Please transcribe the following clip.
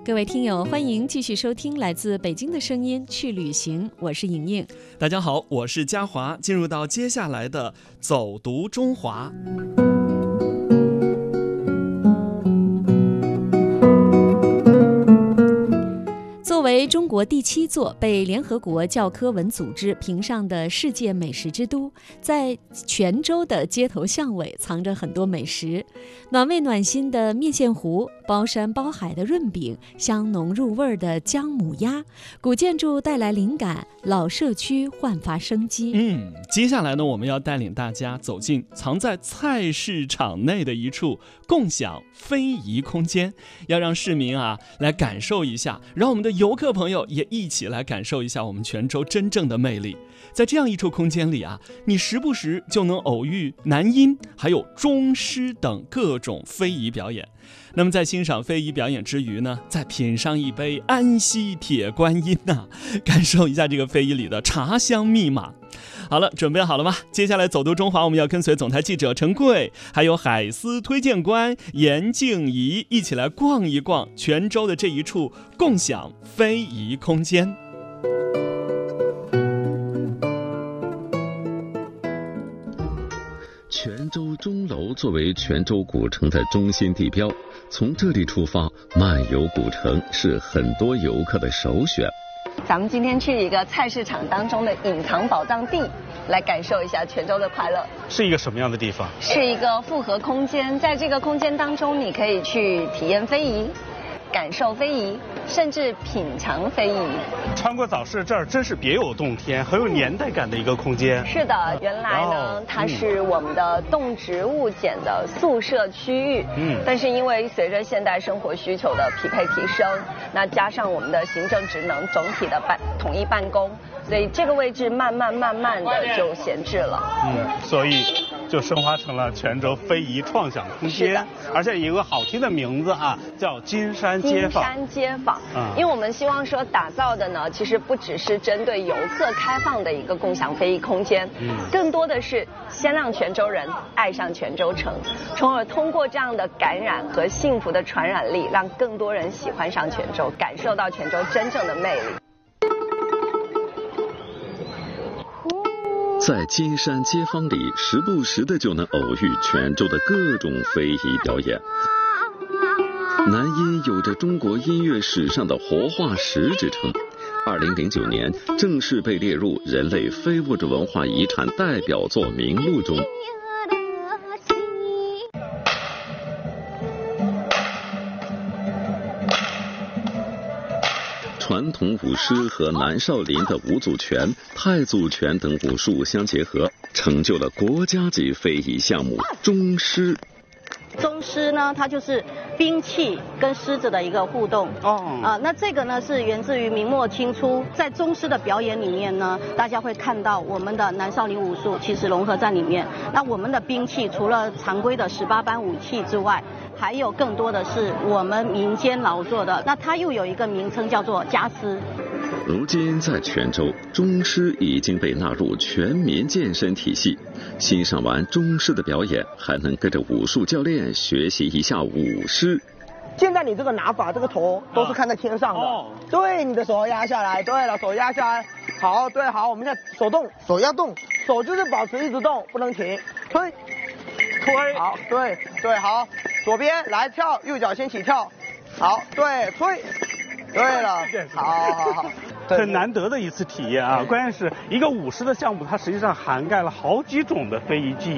各位听友，欢迎继续收听来自北京的声音去旅行，我是莹莹。 大家好，我是嘉华，进入到接下来的走读中华。 作为中国第7座被联合国教科文组织评上的世界美食之都，在泉州的街头巷尾藏着很多美食，暖胃暖心的面线糊，包山包海的润饼，香浓入味的姜母鸭，古建筑带来灵感，老社区焕发生机。 接下来呢，我们要带领大家走进藏在菜市场内的一处共享非遗空间，要让市民来感受一下，让我们的游客朋友也一起来感受一下我们泉州真正的魅力。在这样一处空间里你时不时就能偶遇南音还有中师等各种非遗表演。那么在欣赏非遗表演之余呢，再品上一杯安溪铁观音感受一下这个非遗里的茶香密码。好了，准备好了吗？接下来走读中华，我们要跟随总台记者陈贵，还有海丝推荐官严静怡，一起来逛一逛泉州的这一处共享非遗空间。 泉州钟楼作为泉州古城的中心地标，从这里出发漫游古城是很多游客的首选。 咱们今天去一个菜市场当中的隐藏宝藏地，来感受一下泉州的快乐。 是一个什么样的地方？ 是一个复合空间，在这个空间当中，你可以去体验非遗，感受非遗，甚至品尝非遗。 穿过早市，这儿真是别有洞天，很有年代感的一个空间。 是的，原来呢，它是我们的动植物检的宿舍区域。但是因为随着现代生活需求的匹配提升，那加上我们的行政职能总体的统一办公，所以这个位置慢慢的就闲置了。 所以就升华成了泉州非遗创想空间，而且有个好听的名字叫金山街坊。 金山街坊，因为我们希望说打造的呢，其实不只是针对游客开放的一个共享非遗空间，更多的是先让泉州人爱上泉州城，从而通过这样的感染和幸福的传染力，让更多人喜欢上泉州，感受到泉州真正的魅力。 在金山街坊里，时不时的就能偶遇泉州的各种非遗表演。南音有着中国音乐史上的活化石之称，2009年正式被列入人类非物质文化遗产代表作名录中。传统舞狮和南少林的五祖拳、太祖拳等武术相结合，成就了国家级非遗项目中狮。 中狮呢，它就是兵器跟狮子的一个互动。那这个呢是源自于明末清初，在中狮的表演里面呢，大家会看到我们的南少林武术其实融合在里面。那我们的兵器除了常规的18般武器之外，还有更多的是我们民间劳作的，那它又有一个名称叫做家私。 如今在泉州，中狮已经被纳入全民健身体系。欣赏完中狮的表演，还能跟着武术教练学习一下舞狮。 现在你这个拿法，这个头都是看在天上的。对，你的手压下来。对了，手压下来。好，对，好，我们现在手动，手要动，手就是保持一直动，不能停。推，好，对，好，左边来跳，右脚先起跳。好，对，推。对了，好， 很难得的一次体验关键是一个舞狮的项目，它实际上涵盖了好几种的非遗技